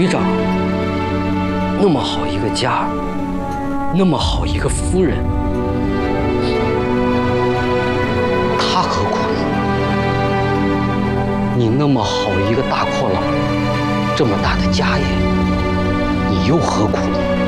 局长那么好一个家，那么好一个夫人，他何苦呢？你那么好一个大阔佬，这么大的家业，你又何苦呢？